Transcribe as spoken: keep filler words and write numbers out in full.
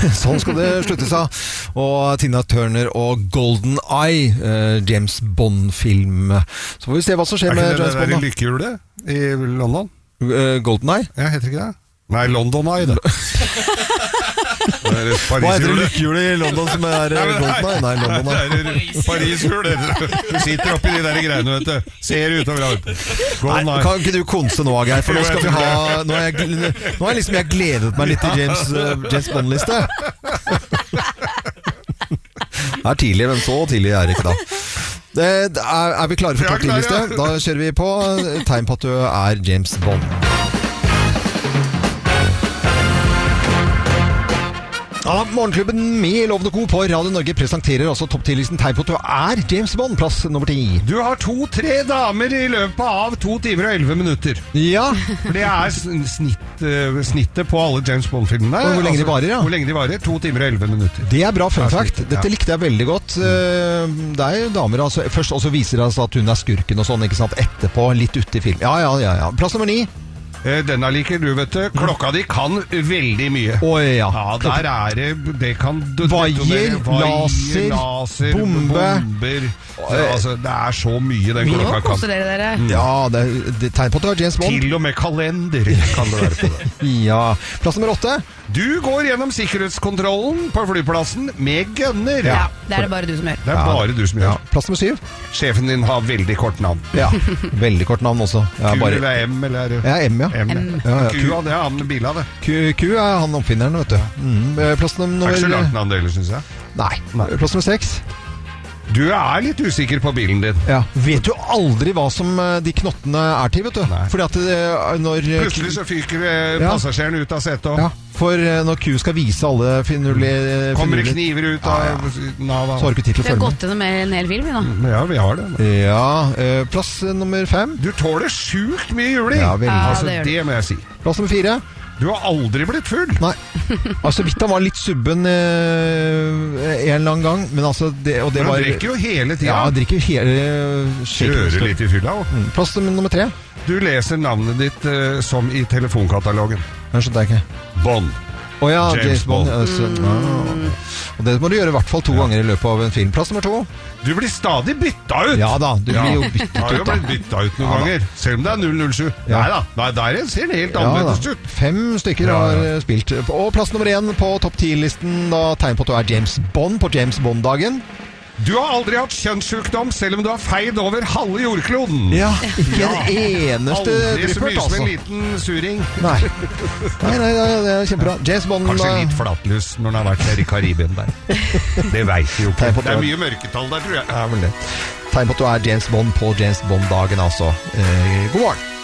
Sånn skal det slutte seg. Og Tina Turner og Golden Eye, uh, James Bond-film. Så får vi se hva som skjer med James Bond. Er ikke det der lykkehjulet i London? Uh, Golden Eye? Ja, heter ikke det? Nei, London Eye, det. Hva heter det lykkehjulet i London som er Golden Eye? Nei, London Eye. Paris-hjul. Du sitter oppi de der greiene, vet du. Ser utover alt. Nei, kan ikke du konse nå, Geir? For nå skal vi ha Nå har jeg, nå har jeg liksom jeg gledet meg litt til James, uh, James Bond-liste. Det er tidlig, men så tidlig er det ikke da. Det, er, er vi klare for topp ti-liste? Da kjører vi på. Tegn på at du er James Bond. Ja, Morgenklubben med Lovende Co på Radio Norge presenterer også topp ti-listen tegn på at du er James Bond, plass nummer ti. Du har to-tre damer i løpet av to timer og elleve minutter. Ja. For det er snitt, uh, snittet på alle James Bond-filmene. Og hvor lenge altså, de varer, ja. Hvor lenge de varer, to timer og elleve minutter. Det er bra fun fact. Dette likte jeg veldig godt. Det er jo damer, altså, først også viser det altså at hun er skurken og sånn, ikke sant, etterpå, litt ute i film. Ja, ja, ja, ja. Plass nummer ni. Denne liker du, vet du. Klokka di kan veldig mye. Å ja. Ja, der er det Det kan Vaier, laser, laser, bombe. bomber. Så, altså, det er så mye den Nå klokka kan. koser dere dere. Ja, det er, det er tegn på at du er James Bond. Til og med kalender kan det være på det. Ja. Plass nummer åtte. Du går gjennom sikkerhetskontrollen på flyplassen med gunner. Ja, det er det bare du som gjør. Det er bare du som gjør. Ja. Plass nummer syv. Sjefen din har veldig kort navn. Ja, veldig kort navn også. Ja, Q bare... eller M eller Ja, M, ja. M. M. Ja, ja. Q, det er han med bila, det. Q, Q er han oppfinneren, vet du. Mm. Plass nummer... Det er ikke så langt navn det heller, synes jeg. Nei. Nei. Plass nummer seks. Du er litt usikker på bilen din. Ja. Vet du aldri hva som de knottene er til, vet du? Nei. Fordi at det, når... Plutselig så fyker ja. passasjeren ut av setet. Og... Ja, for når Q skal vise alle finurlige... Kommer det kniver ut av ja, ja. Nava. Så har du ikke tid til å følge med. Vi har gått gjennom en hel film, da. Ja, vi har det. Ja, plass nummer fem. Du tåler sjukt mye juling. Ja, veldig. Ja, altså, det, det må jeg si. Plass nummer fire. Du har aldri blitt full. Nei. Altså, vidt han var litt subben eh, en eller annen gang, men altså det, og det men han var, drikker jo hele tiden. Ja, han drikker jo hele Kjører litt i fylla. Mm. Plass nummer tre. Du leser navnet ditt uh, som i telefonkatalogen. Jeg skjønner ikke. Bond. Å ja, James, James Bond. Bond. Altså, mm. Og det må du gjøre i hvert fall to ja. ganger i løpet av en film. Plass nummer to. Du blir stadig bytta ut. Ja da, du blir jo byttet ut. Du har jo blitt bytta ut noen ja, ganger. Selv om det er null null sju. Ja. Nei da, Nei, der ser det helt annerledes ja, ut. Fem stykker ja, ja. har spilt. Og plass nummer én på topp ti-listen, da tegn på at du er James Bond på James Bond-dagen. Du har aldri hatt kjønnssykdom, selv om du har feid over halve jordkloden. Ja, ikke ja. en eneste aldri så mye altså. som en liten suring. Nei. Nei, nei, nei, det er kjempebra. James Bond... Kanskje litt flatlus når han har vært nede i Karibien der. Det vet vi jo ikke. Det er mye mørketall der, tror jeg. Ja, vel det. Tegn på at du er James Bond på James Bond-dagen, altså. Eh, god morgen.